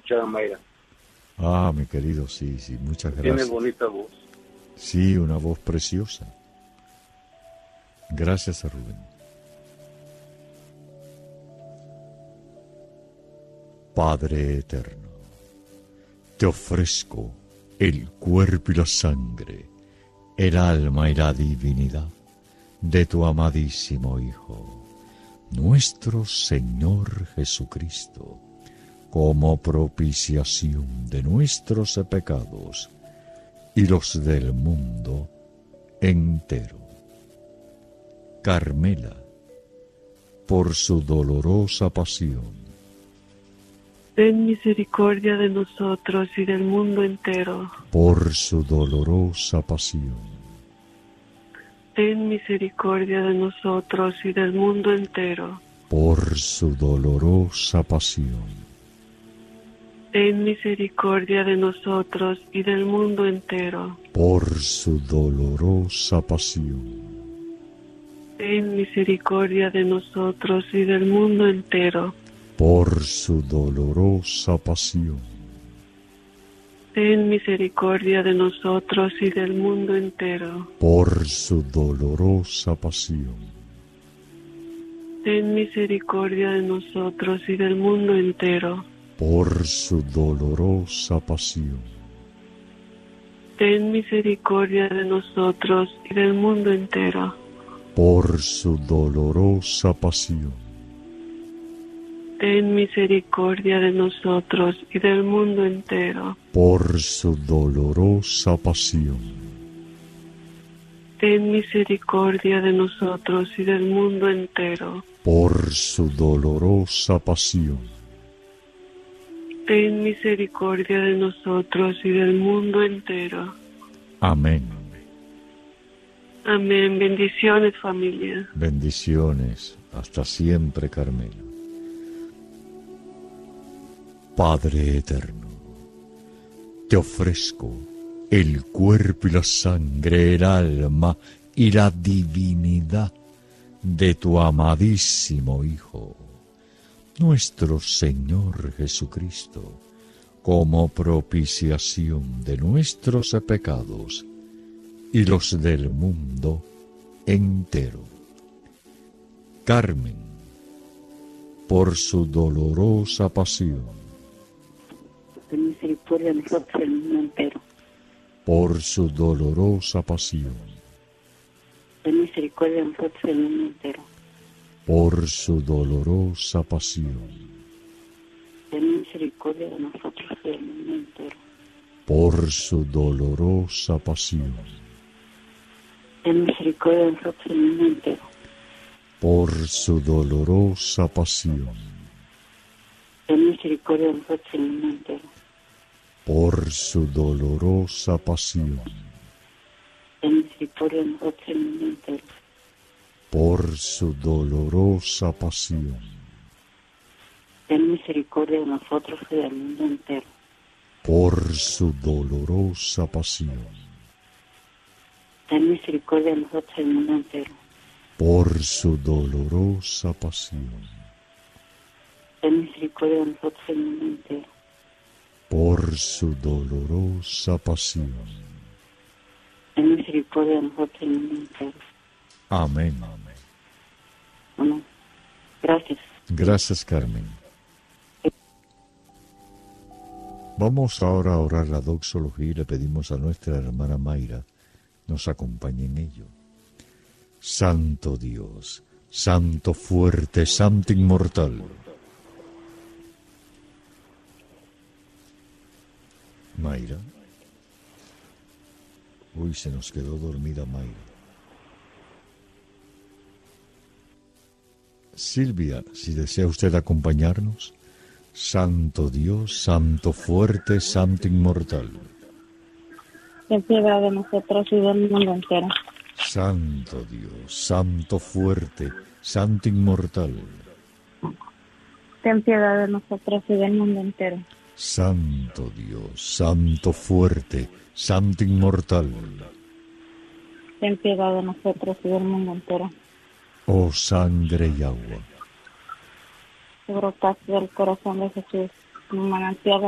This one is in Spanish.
escuchar a Mayra. Ah, mi querido, sí, muchas gracias. Tiene bonita voz. Sí, una voz preciosa. Gracias a Rubén. Padre eterno, te ofrezco el cuerpo y la sangre, el alma y la divinidad de tu amadísimo Hijo, nuestro Señor Jesucristo, como propiciación de nuestros pecados y los del mundo entero. Carmela, por su dolorosa pasión, ten misericordia de nosotros y del mundo entero. por su dolorosa pasión, Ten misericordia de nosotros y del mundo entero. por su dolorosa pasión, Ten misericordia de nosotros y del mundo entero. por su dolorosa pasión, Ten misericordia de nosotros y del mundo entero. por su dolorosa pasión, Ten misericordia de nosotros y del mundo entero. por su dolorosa pasión, Ten misericordia de nosotros y del mundo entero. por su dolorosa pasión, Ten misericordia de nosotros y del mundo entero. por su dolorosa pasión, Ten misericordia de nosotros y del mundo entero. por su dolorosa pasión, Ten misericordia de nosotros y del mundo entero. por su dolorosa pasión, Ten misericordia de nosotros y del mundo entero. amén. Amén. Bendiciones, familia. Bendiciones, hasta siempre, Carmela. Padre eterno, te ofrezco el cuerpo y la sangre, el alma y la divinidad de tu amadísimo Hijo, nuestro Señor Jesucristo, como propiciación de nuestros pecados y los del mundo entero. Carmen, por su dolorosa pasión, ten misericordia de nosotros y del mundo entero. por su dolorosa pasión, Ten misericordia de nosotros y del mundo entero. por su dolorosa pasión, Ten misericordia de nosotros y del mundo entero. por su dolorosa pasión, Ten misericordia de nosotros y del mundo entero. por su dolorosa pasión, Ten misericordia de nosotros y del mundo entero. por su dolorosa pasión, Ten misericordia de nosotros y del mundo entero. por su dolorosa pasión, Ten misericordia de nosotros y del mundo entero. por su dolorosa pasión, Ten misericordia de nosotros y del mundo entero. por su dolorosa pasión, Ten misericordia de nosotros y del mundo entero. por su dolorosa pasión. Ten misericordia de nosotros y del mundo entero. Amén. Amén. Gracias. Gracias, Carmen. Vamos ahora a orar la doxología y le pedimos a nuestra hermana Mayra nos acompañe en ello. Santo Dios, Santo fuerte, Santo inmortal. Mayra. Uy, se nos quedó dormida Mayra. Silvia, si desea usted acompañarnos. Santo Dios, Santo fuerte, Santo inmortal. Ten piedad de nosotros y del mundo entero. Santo Dios, Santo fuerte, Santo inmortal. Ten piedad de nosotros y del mundo entero. Santo Dios, Santo fuerte, Santo inmortal. Ten piedad de nosotros y del mundo entero. Oh sangre y agua, Que brotaste del corazón de Jesús, un manantial